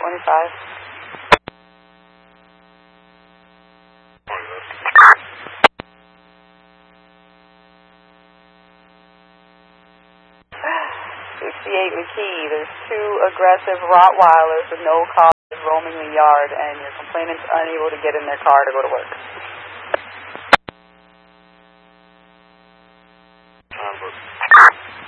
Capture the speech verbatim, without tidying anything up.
twenty-five. sixty-eight McKee, there's two aggressive Rottweilers with no collars roaming the yard, and your complainant's unable to get in their car to go to work.